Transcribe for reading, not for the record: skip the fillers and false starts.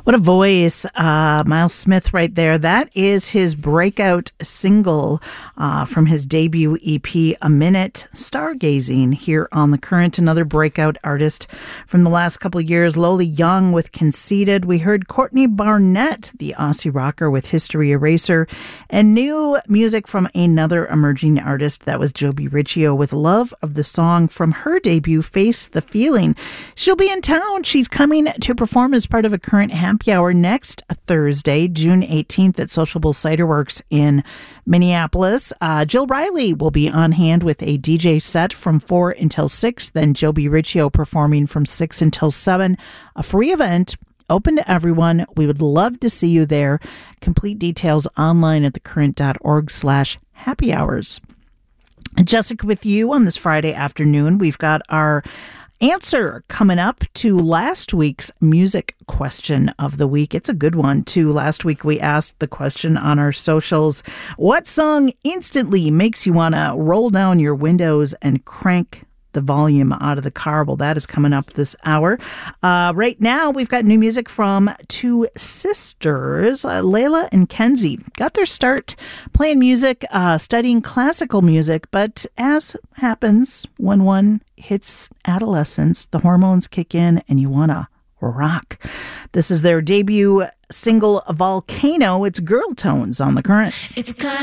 What a voice. Miles Smith right there. That is his breakout single from his debut EP, A Minute, Stargazing, here on The Current. Another breakout artist from the last couple of years, Loli Young with Conceited. We heard Courtney Barnett, the Aussie rocker, with History Eraser. And new music from another emerging artist. That was Joby Riccio with Love of the Song from her debut, Face the Feeling. She'll be in town. She's coming to perform as part of a Current Happy Hour next Thursday, June 18th at Sociable Cider Works in Minneapolis. Jill Riley will be on hand with a DJ set from 4 until 6. Then Joby Riccio performing from 6 until 7. A free event, open to everyone. We would love to see you there. Complete details online at thecurrent.org/happy hours. Jessica with you on this Friday afternoon. We've got our answer coming up to last week's music question of the week. It's a good one, too. Last week we asked the question on our socials, what song instantly makes you want to roll down your windows and crank the volume out of the car? Well, that is coming up this hour. Right now, we've got new music from two sisters, Layla and Kenzie. Got their start playing music, studying classical music, but as happens when one hits adolescence, the hormones kick in and you want to rock. This is their debut single, Volcano. It's Girl Tones on The Current. It's kind